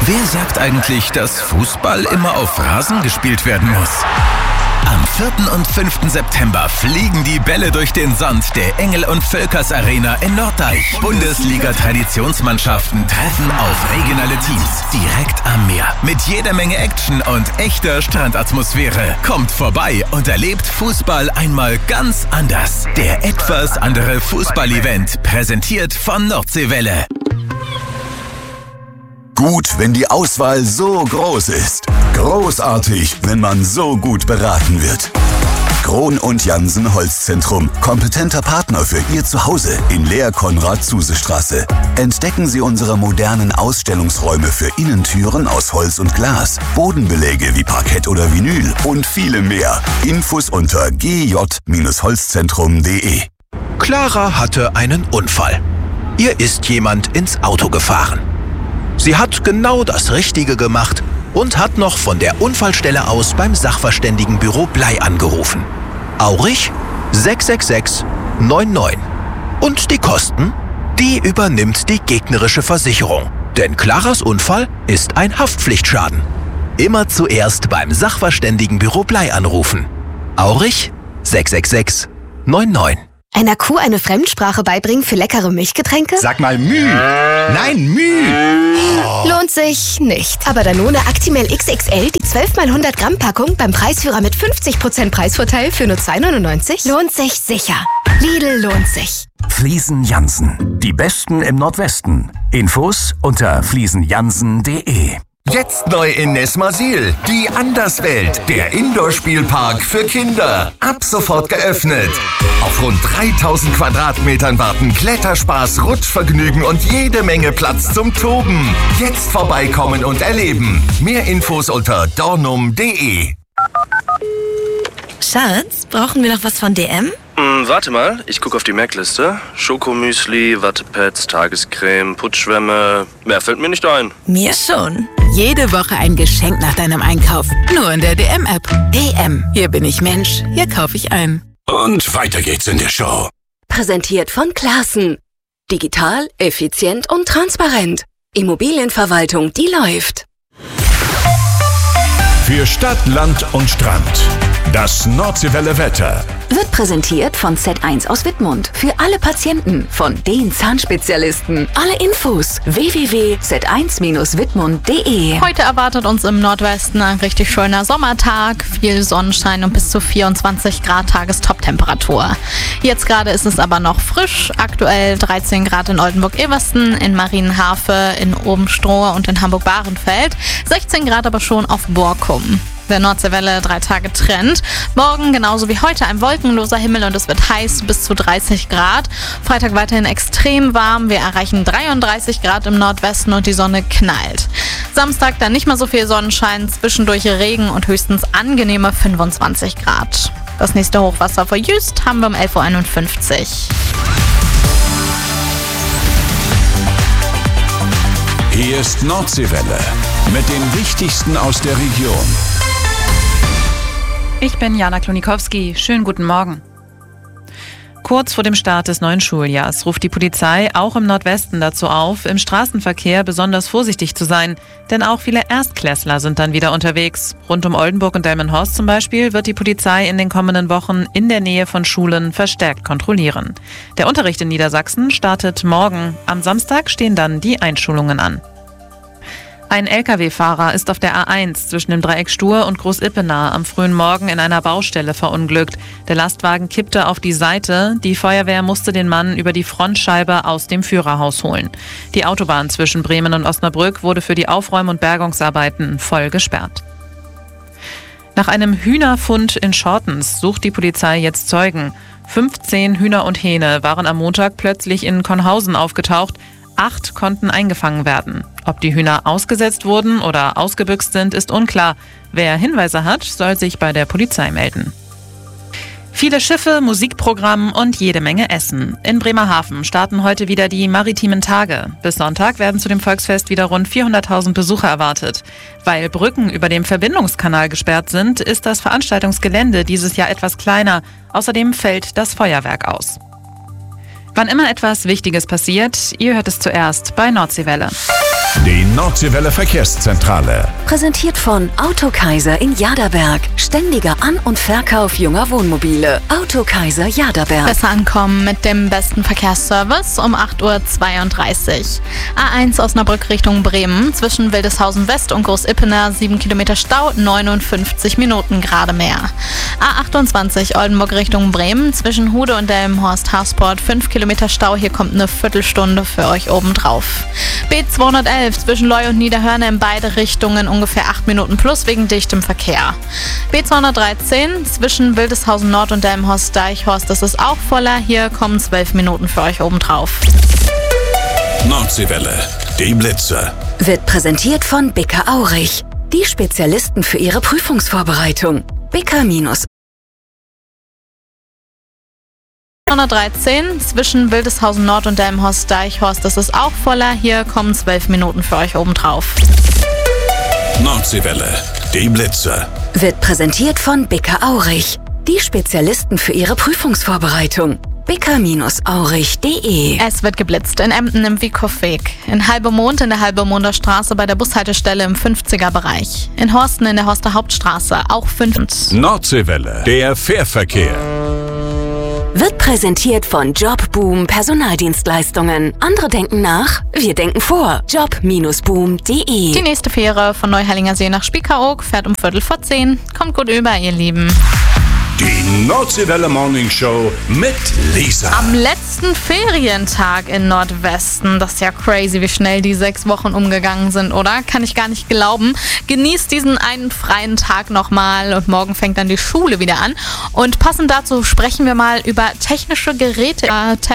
Wer sagt eigentlich, dass Fußball immer auf Rasen gespielt werden muss? Am 4. und 5. September fliegen die Bälle durch den Sand der Engel und Völkers Arena in Norddeich. Bundesliga-Traditionsmannschaften treffen auf regionale Teams direkt am Meer. Mit jeder Menge Action und echter Strandatmosphäre. Kommt vorbei und erlebt Fußball einmal ganz anders. Der etwas andere Fußball-Event, präsentiert von Nordseewelle. Gut, wenn die Auswahl so groß ist. Großartig, wenn man so gut beraten wird. Krohn und Jansen Holzzentrum. Kompetenter Partner für Ihr Zuhause in Lehr-Konrad-Zuse-Straße. Entdecken Sie unsere modernen Ausstellungsräume für Innentüren aus Holz und Glas, Bodenbeläge wie Parkett oder Vinyl und viele mehr. Infos unter gj-holzzentrum.de. Clara hatte einen Unfall. Ihr ist jemand ins Auto gefahren. Sie hat genau das Richtige gemacht und hat noch von der Unfallstelle aus beim Sachverständigenbüro Blei angerufen. Aurich 666 99. Und die Kosten? Die übernimmt die gegnerische Versicherung. Denn Claras Unfall ist ein Haftpflichtschaden. Immer zuerst beim Sachverständigenbüro Blei anrufen. Aurich 666 99. Einer Kuh eine Fremdsprache beibringen für leckere Milchgetränke? Sag mal Müh. Nein, Müh. Lohnt sich nicht. Aber Danone Actimel XXL, die 12x100 Gramm Packung beim Preisführer mit 50% Preisvorteil für nur 2,99? Lohnt sich sicher. Lidl lohnt sich. Fliesen Jansen. Die Besten im Nordwesten. Infos unter fliesenjansen.de. Jetzt neu in Nesmasil, die Anderswelt, der Indoor-Spielpark für Kinder. Ab sofort geöffnet. Auf rund 3000 Quadratmetern warten Kletterspaß, Rutschvergnügen und jede Menge Platz zum Toben. Jetzt vorbeikommen und erleben. Mehr Infos unter dornum.de. Schatz, brauchen wir noch was von DM? Warte mal, ich gucke auf die Merkliste. Schokomüsli, Wattepads, Tagescreme, Putzschwämme. Mehr fällt mir nicht ein. Mir schon. Jede Woche ein Geschenk nach deinem Einkauf. Nur in der DM-App. DM. Hier bin ich Mensch. Hier kaufe ich ein. Und weiter geht's in der Show. Präsentiert von Classen. Digital, effizient und transparent. Immobilienverwaltung, die läuft. Für Stadt, Land und Strand. Das Nordseewelle Wetter. Wird präsentiert von Z1 aus Wittmund. Für alle Patienten von den Zahnspezialisten. Alle Infos www.z1-wittmund.de. Heute erwartet uns im Nordwesten ein richtig schöner Sommertag. Viel Sonnenschein und bis zu 24 Grad Tagestop-Temperatur. Jetzt gerade ist es aber noch frisch. Aktuell 13 Grad in Oldenburg-Eversten, in Marienhafe, in Obenstrohe und in Hamburg-Bahrenfeld. 16 Grad aber schon auf Borkum. Der Nordseewelle 3 Tage Trend. Morgen genauso wie heute ein wolkenloser Himmel und es wird heiß bis zu 30 Grad. Freitag weiterhin extrem warm. Wir erreichen 33 Grad im Nordwesten und die Sonne knallt. Samstag dann nicht mehr so viel Sonnenschein, zwischendurch Regen und höchstens angenehme 25 Grad. Das nächste Hochwasser vor Jüst haben wir um 11.51 Uhr. Hier ist Nordseewelle mit den Wichtigsten aus der Region. Ich bin Jana Klonikowski. Schönen guten Morgen. Kurz vor dem Start des neuen Schuljahrs ruft die Polizei auch im Nordwesten dazu auf, im Straßenverkehr besonders vorsichtig zu sein. Denn auch viele Erstklässler sind dann wieder unterwegs. Rund um Oldenburg und Delmenhorst zum Beispiel wird die Polizei in den kommenden Wochen in der Nähe von Schulen verstärkt kontrollieren. Der Unterricht in Niedersachsen startet morgen. Am Samstag stehen dann die Einschulungen an. Ein Lkw-Fahrer ist auf der A1 zwischen dem Dreieck Stur und Großippenaar am frühen Morgen in einer Baustelle verunglückt. Der Lastwagen kippte auf die Seite. Die Feuerwehr musste den Mann über die Frontscheibe aus dem Führerhaus holen. Die Autobahn zwischen Bremen und Osnabrück wurde für die Aufräum- und Bergungsarbeiten voll gesperrt. Nach einem Hühnerfund in Schortens sucht die Polizei jetzt Zeugen. 15 Hühner und Hähne waren am Montag plötzlich in Konhausen aufgetaucht. 8 konnten eingefangen werden. Ob die Hühner ausgesetzt wurden oder ausgebüxt sind, ist unklar. Wer Hinweise hat, soll sich bei der Polizei melden. Viele Schiffe, Musikprogramm und jede Menge Essen. In Bremerhaven starten heute wieder die maritimen Tage. Bis Sonntag werden zu dem Volksfest wieder rund 400.000 Besucher erwartet. Weil Brücken über dem Verbindungskanal gesperrt sind, ist das Veranstaltungsgelände dieses Jahr etwas kleiner. Außerdem fällt das Feuerwerk aus. Wann immer etwas Wichtiges passiert, ihr hört es zuerst bei Nordseewelle. Die Nordseewelle Verkehrszentrale. Präsentiert von Autokaiser in Jaderberg. Ständiger An- und Verkauf junger Wohnmobile. Autokaiser Jaderberg. Besser ankommen mit dem besten Verkehrsservice um 8:32 Uhr. A1 Osnabrück Richtung Bremen. Zwischen Wildeshausen West und Großippener 7 Kilometer Stau, 59 Minuten gerade mehr. A28 Oldenburg Richtung Bremen. Zwischen Hude und Delmenhorst-Hasport 5 Kilometer Stau. Hier kommt eine Viertelstunde für euch obendrauf. B211 zwischen Leu und Niederhörne in beide Richtungen ungefähr 8 Minuten plus wegen dichtem Verkehr. B213 zwischen Wildeshausen Nord und Delmenhorst-Deichhorst, das ist auch voller. Hier kommen 12 Minuten für euch obendrauf. Nordseewelle, die Blitze. Wird präsentiert von Bicker Aurich. Die Spezialisten für ihre Prüfungsvorbereitung. Bicker-. 113 zwischen Wildeshausen Nord und Delmenhorst-Deichhorst, das ist auch voller. Hier kommen 12 Minuten für euch obendrauf. Nordseewelle, die Blitze. Wird präsentiert von Bicker Aurich. Die Spezialisten für ihre Prüfungsvorbereitung. bicker-aurich.de. Es wird geblitzt in Emden im Wiekow-Weg, in Halbemond in der Halbemonder Straße bei der Bushaltestelle im 50er-Bereich, in Horsten in der Horster Hauptstraße, auch 5. Nordseewelle, der Fährverkehr. Wird präsentiert von Jobboom Personaldienstleistungen. Andere denken nach, wir denken vor. Job-boom.de. Die nächste Fähre von Neuhellinger See nach Spiekeroog fährt um 9:45. Kommt gut über, ihr Lieben. Die Nordseewelle Morning Show mit Lisa. Am letzten Ferientag in Nordwesten. Das ist ja crazy, wie schnell die 6 Wochen umgegangen sind, oder? Kann ich gar nicht glauben. Genießt diesen einen freien Tag nochmal und morgen fängt dann die Schule wieder an. Und passend dazu sprechen wir mal über technische Geräte.